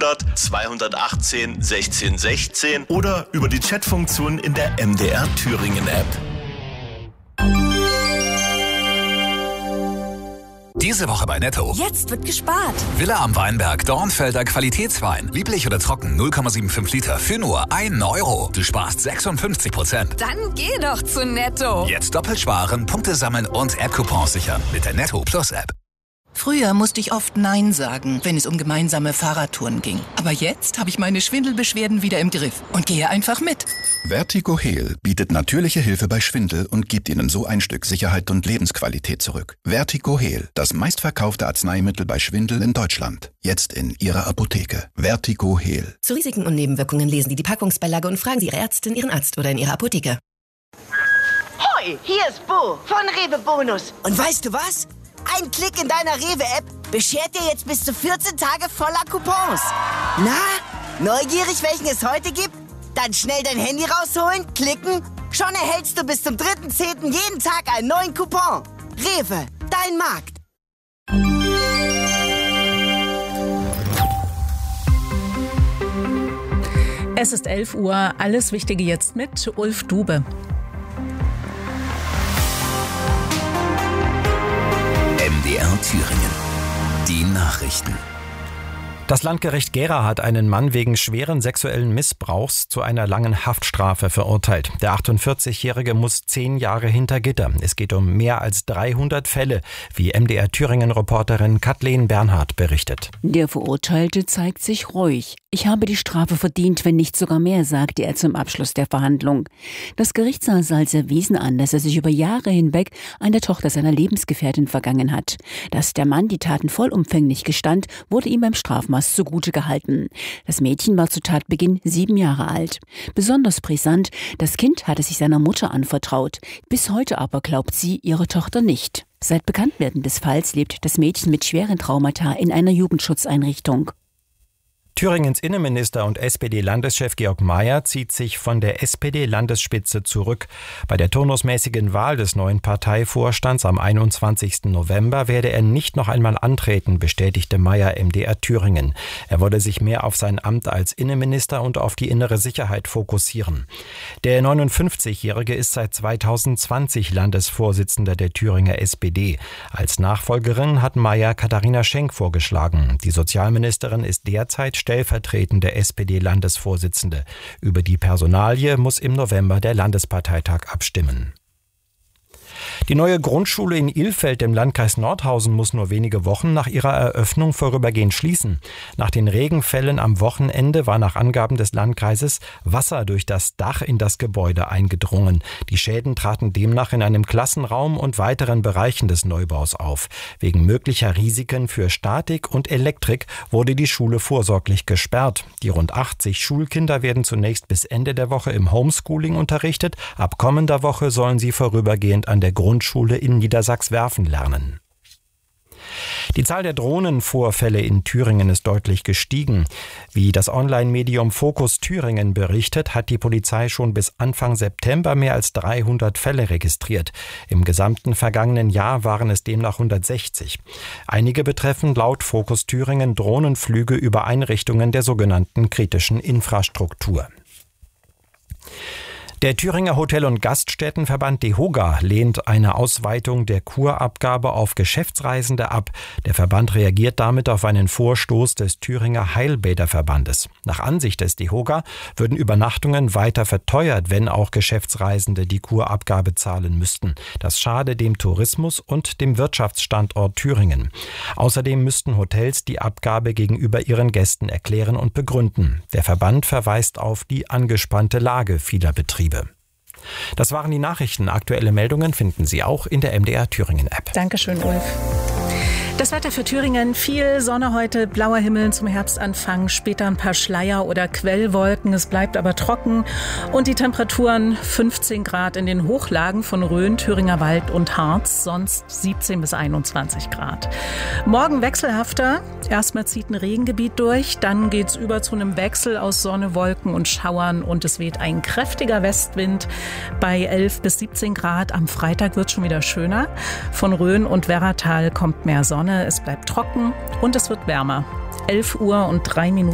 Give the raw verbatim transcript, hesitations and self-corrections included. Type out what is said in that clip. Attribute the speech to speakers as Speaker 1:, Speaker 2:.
Speaker 1: null zwei achtzehn sechzehn sechzehn oder über die Chatfunktion in der M D R Thüringen App.
Speaker 2: Diese Woche bei Netto.
Speaker 3: Jetzt wird gespart.
Speaker 2: Villa am Weinberg, Dornfelder Qualitätswein. Lieblich oder trocken, null Komma fünfundsiebzig Liter für nur einen Euro. Du sparst sechsundfünfzig Prozent.
Speaker 3: Dann geh doch zu Netto.
Speaker 2: Jetzt doppelt sparen, Punkte sammeln und App-Coupons sichern mit der Netto Plus App.
Speaker 4: Früher musste ich oft Nein sagen, wenn es um gemeinsame Fahrradtouren ging. Aber jetzt habe ich meine Schwindelbeschwerden wieder im Griff und gehe einfach mit.
Speaker 5: Vertigo Heal bietet natürliche Hilfe bei Schwindel und gibt Ihnen so ein Stück Sicherheit und Lebensqualität zurück. Vertigo Heal, das meistverkaufte Arzneimittel bei Schwindel in Deutschland. Jetzt in Ihrer Apotheke. Vertigo Heal.
Speaker 6: Zu Risiken und Nebenwirkungen lesen Sie die Packungsbeilage und fragen Sie Ihre Ärztin, Ihren Arzt oder in Ihrer Apotheke.
Speaker 7: Hoi, hier ist Bo von Rewe Bonus. Und weißt du was? Ein Klick in deiner Rewe-App beschert dir jetzt bis zu vierzehn Tage voller Coupons. Na, neugierig, welchen es heute gibt? Dann schnell dein Handy rausholen, klicken. Schon erhältst du bis zum dritten zehnten jeden Tag einen neuen Coupon. Rewe, dein Markt.
Speaker 8: Es ist elf Uhr, alles Wichtige jetzt mit Ulf Dube.
Speaker 2: M D R Thüringen. Die Nachrichten.
Speaker 9: Das Landgericht Gera hat einen Mann wegen schweren sexuellen Missbrauchs zu einer langen Haftstrafe verurteilt. Der achtundvierzigjährige muss zehn Jahre hinter Gitter. Es geht um mehr als dreihundert Fälle, wie M D R Thüringen-Reporterin Kathleen Bernhard berichtet.
Speaker 10: Der Verurteilte zeigt sich ruhig. Ich habe die Strafe verdient, wenn nicht sogar mehr, sagte er zum Abschluss der Verhandlung. Das Gericht sah es als erwiesen an, dass er sich über Jahre hinweg an der Tochter seiner Lebensgefährtin vergangen hat. Dass der Mann die Taten vollumfänglich gestand, wurde ihm beim Strafmaß zugute gehalten. Das Mädchen war zu Tatbeginn sieben Jahre alt. Besonders brisant, das Kind hatte sich seiner Mutter anvertraut. Bis heute aber glaubt sie ihre Tochter nicht. Seit Bekanntwerden des Falls lebt das Mädchen mit schweren Traumata in einer Jugendschutzeinrichtung.
Speaker 9: Thüringens Innenminister und S P D-Landeschef Georg Mayer zieht sich von der S P D-Landesspitze zurück. Bei der turnusmäßigen Wahl des neuen Parteivorstands am einundzwanzigsten November werde er nicht noch einmal antreten, bestätigte Mayer M D R Thüringen. Er wolle sich mehr auf sein Amt als Innenminister und auf die innere Sicherheit fokussieren. Der neunundfünfzigjährige ist seit zweitausendzwanzig Landesvorsitzender der Thüringer S P D. Als Nachfolgerin hat Mayer Katharina Schenk vorgeschlagen. Die Sozialministerin ist derzeit stellvertretende S P D-Landesvorsitzende. Über die Personalie muss im November der Landesparteitag abstimmen. Die neue Grundschule in Ilfeld im Landkreis Nordhausen muss nur wenige Wochen nach ihrer Eröffnung vorübergehend schließen. Nach den Regenfällen am Wochenende war nach Angaben des Landkreises Wasser durch das Dach in das Gebäude eingedrungen. Die Schäden traten demnach in einem Klassenraum und weiteren Bereichen des Neubaus auf. Wegen möglicher Risiken für Statik und Elektrik wurde die Schule vorsorglich gesperrt. Die rund achtzig Schulkinder werden zunächst bis Ende der Woche im Homeschooling unterrichtet. Ab kommender Woche sollen sie vorübergehend an der Grundschule in Niedersachswerfen lernen. Die Zahl der Drohnenvorfälle in Thüringen ist deutlich gestiegen. Wie das Online-Medium Fokus Thüringen berichtet, hat die Polizei schon bis Anfang September mehr als dreihundert Fälle registriert. Im gesamten vergangenen Jahr waren es demnach hundertsechzig. Einige betreffen laut Fokus Thüringen Drohnenflüge über Einrichtungen der sogenannten kritischen Infrastruktur. Der Thüringer Hotel- und Gaststättenverband DEHOGA lehnt eine Ausweitung der Kurabgabe auf Geschäftsreisende ab. Der Verband reagiert damit auf einen Vorstoß des Thüringer Heilbäderverbandes. Nach Ansicht des DEHOGA würden Übernachtungen weiter verteuert, wenn auch Geschäftsreisende die Kurabgabe zahlen müssten. Das schade dem Tourismus und dem Wirtschaftsstandort Thüringen. Außerdem müssten Hotels die Abgabe gegenüber ihren Gästen erklären und begründen. Der Verband verweist auf die angespannte Lage vieler Betriebe. Das waren die Nachrichten. Aktuelle Meldungen finden Sie auch in der M D R Thüringen App.
Speaker 8: Dankeschön, Ulf. Das Wetter für Thüringen, viel Sonne heute, blauer Himmel zum Herbstanfang, später ein paar Schleier- oder Quellwolken, es bleibt aber trocken und die Temperaturen fünfzehn Grad in den Hochlagen von Rhön, Thüringer Wald und Harz, sonst siebzehn bis einundzwanzig Grad. Morgen wechselhafter, erstmal zieht ein Regengebiet durch, dann geht's über zu einem Wechsel aus Sonne, Wolken und Schauern und es weht ein kräftiger Westwind bei elf bis siebzehn Grad. Am Freitag wird schon wieder schöner. Von Rhön und Werratal kommt mehr Sonne. Es bleibt trocken und es wird wärmer. elf Uhr und drei Minuten.